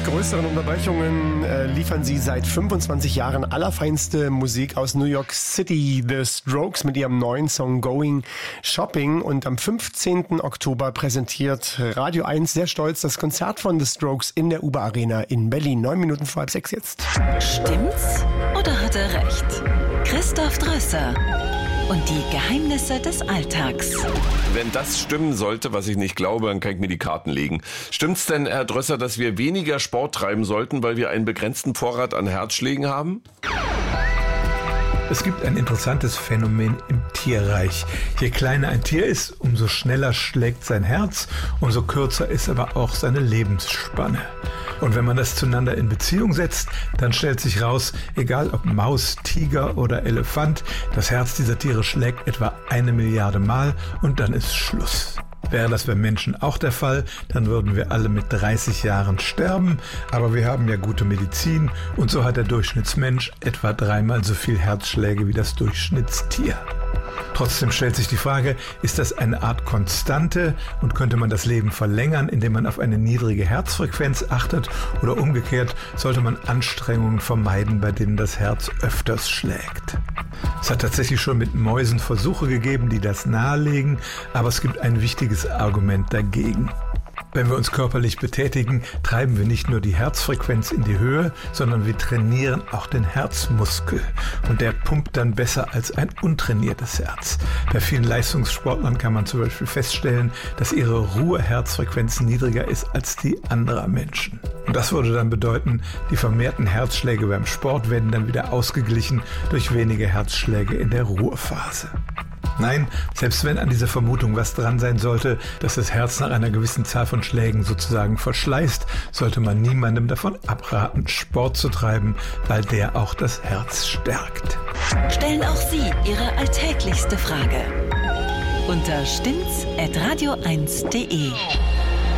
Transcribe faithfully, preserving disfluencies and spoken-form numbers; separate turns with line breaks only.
größeren Unterbrechungen äh, liefern sie seit fünfundzwanzig Jahren allerfeinste Musik aus New York City. The Strokes mit ihrem neuen Song Going Shopping. Und am fünfzehnten Oktober präsentiert Radio eins sehr stolz das Konzert von The Strokes in der Uber Arena in Berlin. Neun Minuten vor halb sechs jetzt.
Stimmt's oder hat er recht? Christoph Drösser und die Geheimnisse des Alltags.
Wenn das stimmen sollte, was ich nicht glaube, dann kann ich mir die Karten legen. Stimmt's denn, Herr Drösser, dass wir weniger Sport treiben sollten, weil wir einen begrenzten Vorrat an Herzschlägen haben?
Es gibt ein interessantes Phänomen im Tierreich. Je kleiner ein Tier ist, umso schneller schlägt sein Herz, umso kürzer ist aber auch seine Lebensspanne. Und wenn man das zueinander in Beziehung setzt, dann stellt sich raus, egal ob Maus, Tiger oder Elefant, das Herz dieser Tiere schlägt etwa eine Milliarde Mal und dann ist Schluss. Wäre das beim Menschen auch der Fall, dann würden wir alle mit dreißig Jahren sterben. Aber wir haben ja gute Medizin und so hat der Durchschnittsmensch etwa dreimal so viel Herzschläge wie das Durchschnittstier. Trotzdem stellt sich die Frage, ist das eine Art Konstante und könnte man das Leben verlängern, indem man auf eine niedrige Herzfrequenz achtet, oder umgekehrt sollte man Anstrengungen vermeiden, bei denen das Herz öfters schlägt? Es hat tatsächlich schon mit Mäusen Versuche gegeben, die das nahelegen, aber es gibt ein wichtiges Argument dagegen. Wenn wir uns körperlich betätigen, treiben wir nicht nur die Herzfrequenz in die Höhe, sondern wir trainieren auch den Herzmuskel. Und der pumpt dann besser als ein untrainiertes Herz. Bei vielen Leistungssportlern kann man zum Beispiel feststellen, dass ihre Ruheherzfrequenz niedriger ist als die anderer Menschen. Und das würde dann bedeuten, die vermehrten Herzschläge beim Sport werden dann wieder ausgeglichen durch weniger Herzschläge in der Ruhephase. Nein, selbst wenn an dieser Vermutung was dran sein sollte, dass das Herz nach einer gewissen Zahl von Schlägen sozusagen verschleißt, sollte man niemandem davon abraten, Sport zu treiben, weil der auch das Herz stärkt.
Stellen auch Sie Ihre alltäglichste Frage unter stimmt's at radio eins punkt de.